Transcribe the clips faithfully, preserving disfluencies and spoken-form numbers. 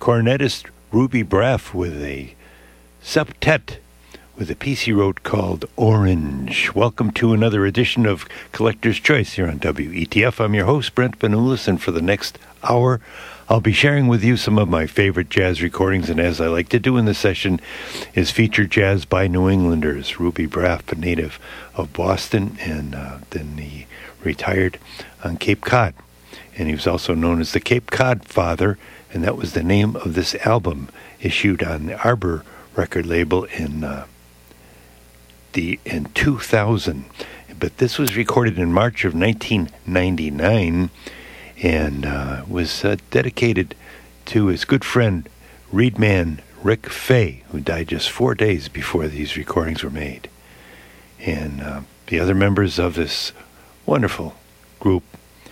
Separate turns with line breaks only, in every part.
cornetist Ruby Braff with a septet with a piece he wrote called Orange. Welcome to another edition of Collector's Choice here on W E T F. I'm your host, Brent Benulis, and for the next hour, I'll be sharing with you some of my favorite jazz recordings, and as I like to do in the session, is feature jazz by New Englanders. Ruby Braff, a native of Boston, and uh, then he retired on Cape Cod. And he was also known as the Cape Cod Father, and that was the name of this album issued on the Arbor record label in uh, the in two thousand. But this was recorded in March of nineteen ninety-nine, and uh, was uh, dedicated to his good friend, reedman Rick Fay, who died just four days before these recordings were made. And uh, the other members of this wonderful group,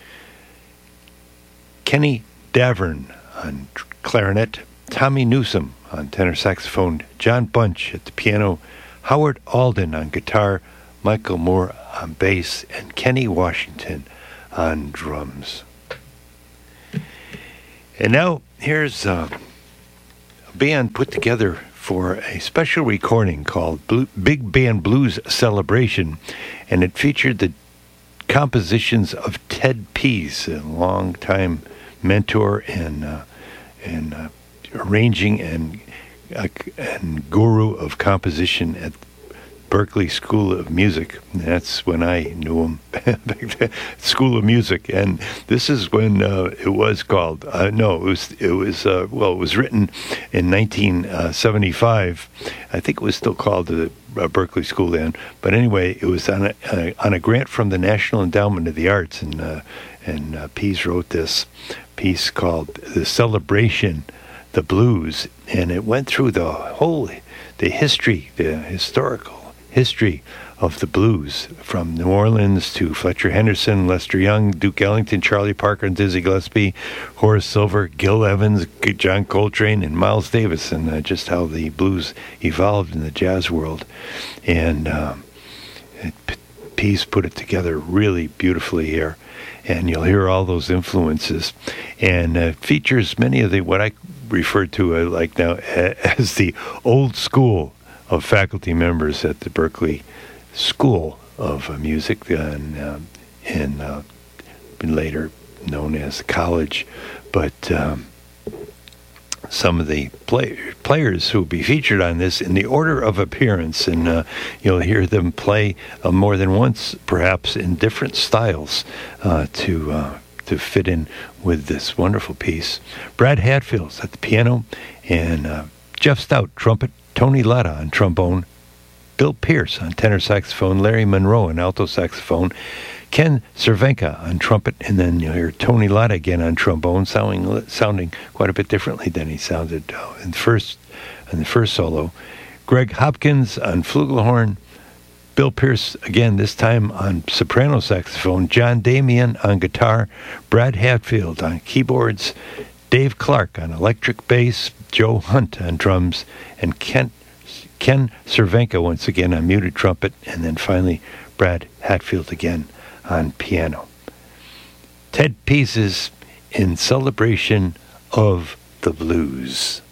Kenny Davern on clarinet, Tommy Newsom on tenor saxophone, John Bunch at the piano, Howard Alden on guitar, Michael Moore on bass, and Kenny Washington on drums. And now here's uh, a band put together for a special recording called Blue, Big Band Blues Celebration, and it featured the compositions of Ted Pease, a long-time mentor and uh, and uh, arranging and uh, and guru of composition at Berklee School of Music. And that's when I knew him, School of Music. And this is when uh, it was called. Uh, no, it was it was uh, well, it was written in nineteen seventy-five. I think it was still called the uh, Berklee School then. But anyway, it was on a uh, on a grant from the National Endowment of the Arts, and uh, and uh, Pease wrote this piece called "The Celebration, the Blues," and it went through the whole the history, the historical history of the blues, from New Orleans to Fletcher Henderson, Lester Young, Duke Ellington, Charlie Parker, and Dizzy Gillespie, Horace Silver, Gil Evans, John Coltrane, and Miles Davis, and uh, just how the blues evolved in the jazz world. And um, it, Pease put it together really beautifully here, and you'll hear all those influences, and uh, features many of the what I refer to uh, like now as the old school of faculty members at the Berklee School of uh, Music, and, uh, and uh, later known as college. But um, some of the play- players who will be featured on this in the order of appearance, and uh, you'll hear them play uh, more than once, perhaps in different styles, uh, to uh, to fit in with this wonderful piece. Brad Hatfield's at the piano, and uh, Jeff Stout, trumpet, Tony Latta on trombone, Bill Pierce on tenor saxophone, Larry Monroe on alto saxophone, Ken Cervenka on trumpet, and then you'll hear Tony Latta again on trombone, sounding sounding quite a bit differently than he sounded uh, in the first in the first solo. Greg Hopkins on flugelhorn, Bill Pierce again, this time on soprano saxophone, John Damian on guitar, Brad Hatfield on keyboards, Dave Clark on electric bass, Joe Hunt on drums, and Ken, Ken Cervenka once again on muted trumpet, and then finally Brad Hatfield again on piano. Ted Pease's In Celebration of the Blues.